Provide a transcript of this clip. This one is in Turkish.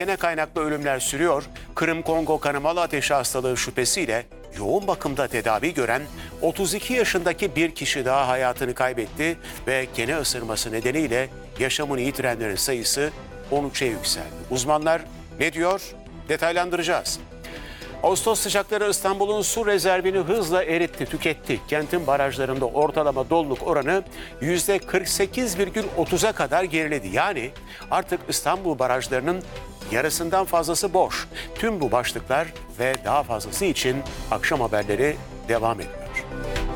Gene kaynaklı ölümler sürüyor. Kırım-Kongo kanamalı ateşi hastalığı şüphesiyle yoğun bakımda tedavi gören 32 yaşındaki bir kişi daha hayatını kaybetti ve kene ısırması nedeniyle yaşamını yitirenlerin sayısı 13'e yükseldi. Uzmanlar ne diyor? Detaylandıracağız. Ağustos sıcakları İstanbul'un su rezervini hızla eritti, tüketti. Kentin barajlarında ortalama doluluk oranı %48,30'a kadar geriledi. Yani artık İstanbul barajlarının yarısından fazlası boş. Tüm bu başlıklar ve daha fazlası için akşam haberleri devam ediyor.